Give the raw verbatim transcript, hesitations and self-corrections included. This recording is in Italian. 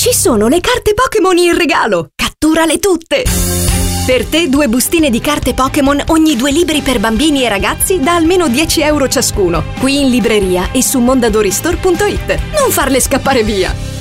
Ci sono le carte Pokémon in regalo! Catturale tutte! Per te due bustine di carte Pokémon ogni due libri per bambini e ragazzi da almeno dieci euro ciascuno. Qui in libreria e su mondadoristore punto it. Non farle scappare via!